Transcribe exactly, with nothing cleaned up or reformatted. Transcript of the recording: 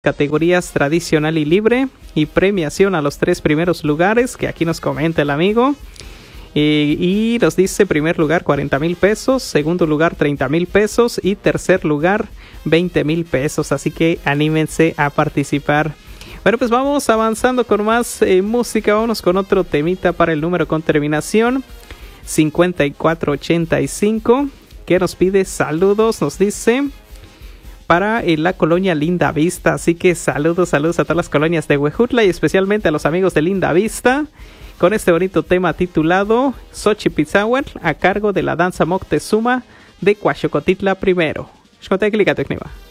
categorías tradicional y libre y premiación a los tres primeros lugares, que aquí nos comenta el amigo. Y, y nos dice primer lugar cuarenta mil pesos, segundo lugar treinta mil pesos y tercer lugar veinte mil pesos. Así que anímense a participar. Bueno, pues vamos avanzando con más eh, música. Vámonos con otro temita para el número con terminación cincuenta y cuatro ochenta y cinco, que nos pide saludos, nos dice para eh, la colonia Linda Vista. Así que saludos, saludos a todas las colonias de Huejutla y especialmente a los amigos de Linda Vista, con este bonito tema titulado Xochipitzahuatl, a cargo de la danza Moctezuma de Coaxocotitla primero. Xconteclica Tecniva.